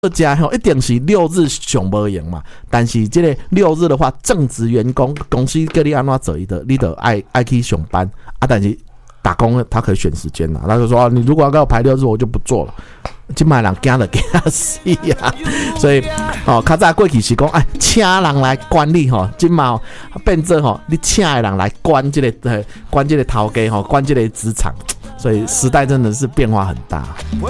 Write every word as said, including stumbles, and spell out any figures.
家吼一定是六日上无用嘛，但是这个六日的话，正职员工公司叫你安怎做，你的你的爱爱去上班啊，但是打工他可以选时间啦，他就说、啊、你如果要给我排六日，我就不做了。今摆人惊了惊死啊！所以哦，较早过去是讲哎，请人来管理吼，今嘛变做吼，你请的人来管这个呃，管这个头家吼，管这个职场，所以时代真的是变化很大。